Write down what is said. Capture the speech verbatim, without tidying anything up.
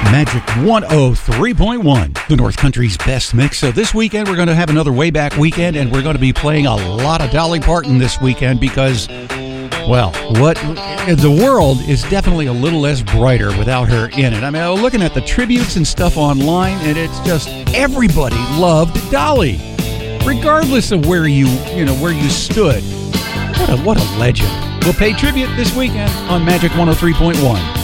Magic one oh three point one, the North Country's best mix. So this weekend we're going to have another Way Back weekend, and we're going to be playing a lot of Dolly Parton this weekend because, well, what the world is definitely a little less brighter without her in it. I mean, I'm looking at the tributes and stuff online, and it's just everybody loved Dolly, regardless of where you, you know, where you stood. What a what a legend. We'll pay tribute this weekend on Magic one oh three point one.